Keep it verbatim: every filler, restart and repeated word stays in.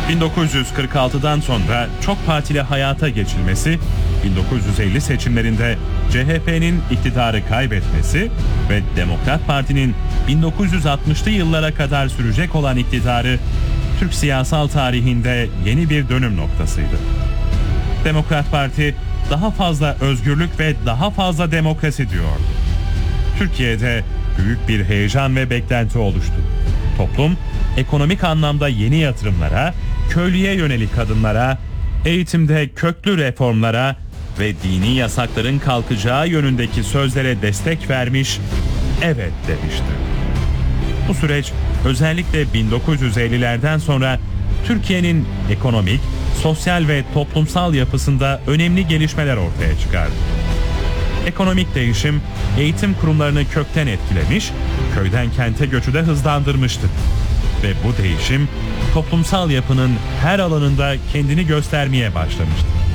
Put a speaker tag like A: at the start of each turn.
A: bin dokuz yüz kırk altıdan sonra çok partili hayata geçilmesi, bin dokuz yüz elli seçimlerinde C H P'nin iktidarı kaybetmesi ve Demokrat Parti'nin bin dokuz yüz altmışlı yıllara kadar sürecek olan iktidarı Türk siyasal tarihinde yeni bir dönüm noktasıydı. Demokrat Parti daha fazla özgürlük ve daha fazla demokrasi diyordu. Türkiye'de büyük bir heyecan ve beklenti oluştu. Toplum ekonomik anlamda yeni yatırımlara, köylüye yönelik adımlara, eğitimde köklü reformlara ve dini yasakların kalkacağı yönündeki sözlere destek vermiş, evet demişti. Bu süreç özellikle bin dokuz yüz ellilerden sonra Türkiye'nin ekonomik, sosyal ve toplumsal yapısında önemli gelişmeler ortaya çıkardı. Ekonomik değişim eğitim kurumlarını kökten etkilemiş, köyden kente göçü de hızlandırmıştı. Ve bu değişim toplumsal yapının her alanında kendini göstermeye başlamıştı.